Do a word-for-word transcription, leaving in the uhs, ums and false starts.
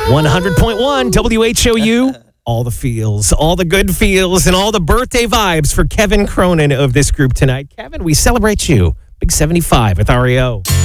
one hundred point one W H O U. All the feels, all the good feels, and all the birthday vibes for Kevin Cronin of this group tonight. Kevin, we celebrate you. Big seventy-five with R E O.